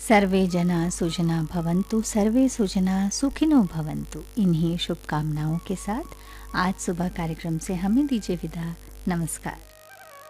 सर्वे जना सुजना भवन्तु, सर्वे सुजना सुखिनो भवन्तु। इन्हीं शुभकामनाओं के साथ आज सुबह कार्यक्रम से हमें दीजिए विदा। नमस्कार।